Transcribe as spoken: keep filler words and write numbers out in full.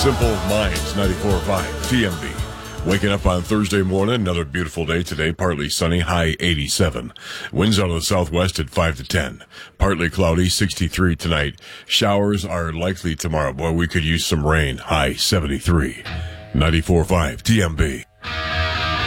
Simple Minds, ninety-four point five T M B. Waking up on Thursday morning, another beautiful day today, partly sunny, high eighty-seven. Winds out of the southwest at five to ten. Partly cloudy, sixty-three tonight. Showers are likely tomorrow. Boy, we could use some rain, high seventy-three. ninety-four point five T M B.